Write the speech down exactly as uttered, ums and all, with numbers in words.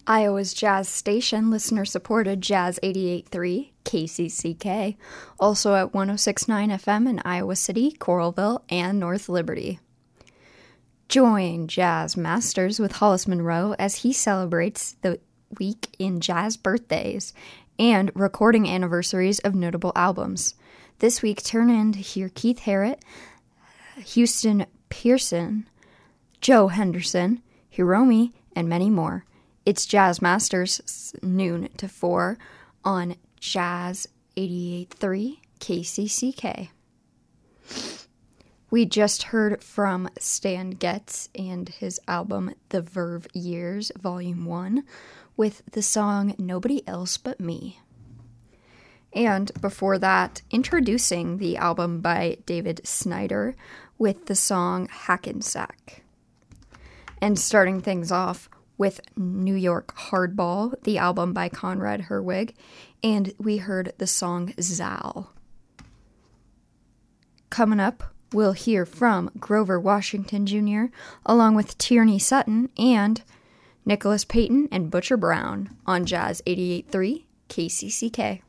Iowa's jazz station, listener-supported Jazz eighty-eight point three, K C C K, also at one oh six point nine F M in Iowa City, Coralville, and North Liberty. Join Jazz Masters with Hollis Monroe as he celebrates the week in jazz birthdays and recording anniversaries of notable albums. This week, turn in to hear Keith Harrell, Houston Pearson, Joe Henderson, Hiromi, and many more. It's Jazz Masters, noon to four on Jazz eighty-eight point three K C C K. We just heard from Stan Getz and his album The Verve Years, Volume one, with the song Nobody Else But Me. And before that, introducing the album by David Snyder with the song Hackensack. And starting things off with New York Hardball, the album by Conrad Herwig, and we heard the song Zal. Coming up, we'll hear from Grover Washington Junior, along with Tierney Sutton and Nicholas Payton and Butcher Brown on Jazz eighty-eight point three K C C K.